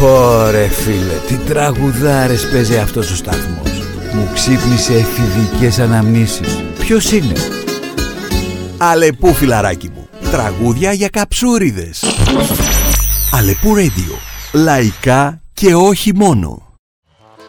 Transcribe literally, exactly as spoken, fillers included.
Ωρε φίλε, τι τραγουδάρες παίζει αυτός ο σταθμός. Μου ξύπνησε εφηβικές αναμνήσεις. Ποιος είναι? Αλεπού, φιλαράκι μου. Τραγούδια για καψούριδες. Αλεπού Radio. Λαϊκά και όχι μόνο.